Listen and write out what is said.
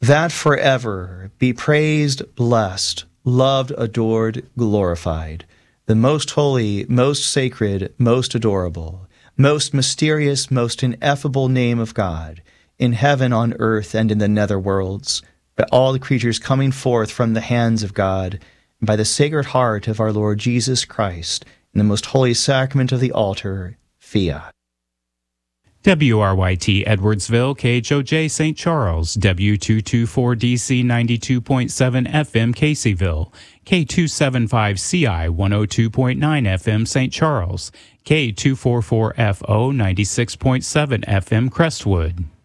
that forever be praised, blessed, loved, adored, glorified, the most holy, most sacred, most adorable, most mysterious, most ineffable name of God, in heaven, on earth, and in the nether worlds, by all the creatures coming forth from the hands of God, and by the Sacred Heart of our Lord Jesus Christ, in the most holy sacrament of the altar, Fiat. WRYT Edwardsville, KHOJ St. Charles, W224DC 92.7 FM Caseyville, K275CI 102.9 FM St. Charles, K244FO 96.7 FM Crestwood.